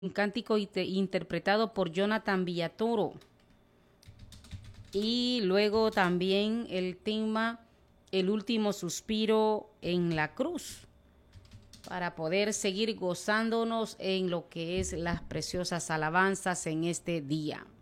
un cántico interpretado por Jonathan Villatoro. Y luego también el tema El último suspiro en la cruz, para poder seguir gozándonos en lo que es las preciosas alabanzas en este día.